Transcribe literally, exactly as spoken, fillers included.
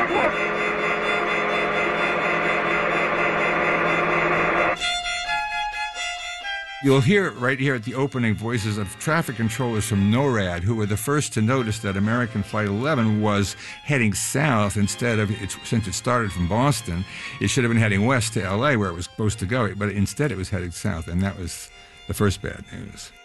You'll hear right here at the opening voices of traffic controllers from NORAD, who were the first to notice that American Flight eleven was heading south instead of, it, since it started from Boston, it should have been heading west to L A where it was supposed to go, but instead it was heading south, and that was the first bad news.